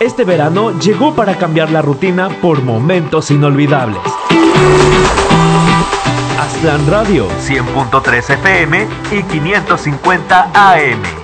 Este verano llegó para cambiar la rutina por momentos inolvidables. Aztlán Radio 100.3 FM y 550 AM.